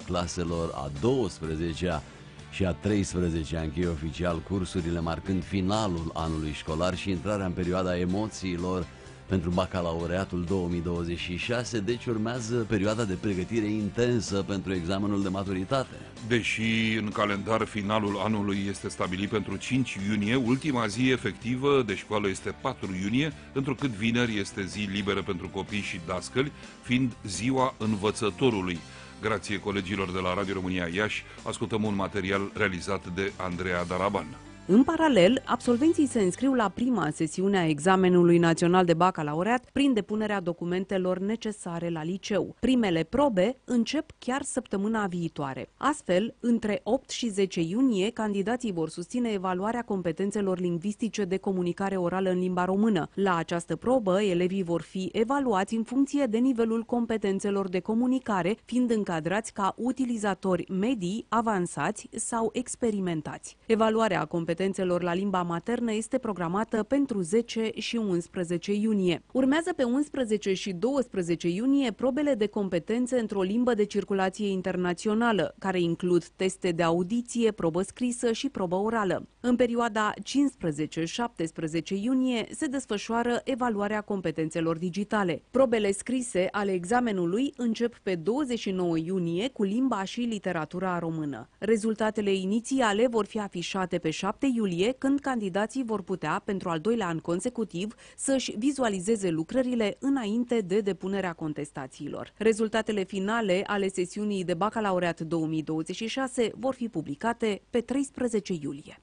claselor a 12-a și a 13-a încheie oficial cursurile, marcând finalul anului școlar și intrarea în perioada emoțiilor pentru bacalaureatul 2026, deci urmează perioada de pregătire intensă pentru examenul de maturitate. Deși în calendar finalul anului este stabilit pentru 5 iunie, ultima zi efectivă de școală este 4 iunie, întrucât vineri este zi liberă pentru copii și dascăli, fiind ziua învățătorului. Grație colegilor de la Radio România Iași, ascultăm un material realizat de Andreea Daraban. În paralel, absolvenții se înscriu la prima sesiune a examenului național de bacalaureat prin depunerea documentelor necesare la liceu. Primele probe încep chiar săptămâna viitoare. Astfel, între 8 și 10 iunie, candidații vor susține evaluarea competențelor lingvistice de comunicare orală în limba română. La această probă, elevii vor fi evaluați în funcție de nivelul competențelor de comunicare, fiind încadrați ca utilizatori medii, avansați sau experimentați. Evaluarea competențelor la limba maternă este programată pentru 10 și 11 iunie. Urmează pe 11 și 12 iunie probele de competențe într-o limbă de circulație internațională, care includ teste de audiție, probă scrisă și probă orală. În perioada 15-17 iunie se desfășoară evaluarea competențelor digitale. Probele scrise ale examenului încep pe 29 iunie cu limba și literatura română. Rezultatele inițiale vor fi afișate pe 7 iulie, când candidații vor putea, pentru al doilea an consecutiv, să-și vizualizeze lucrările înainte de depunerea contestațiilor. Rezultatele finale ale sesiunii de bacalaureat 2026 vor fi publicate pe 13 iulie.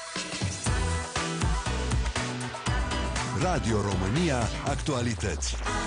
Radio România Actualități.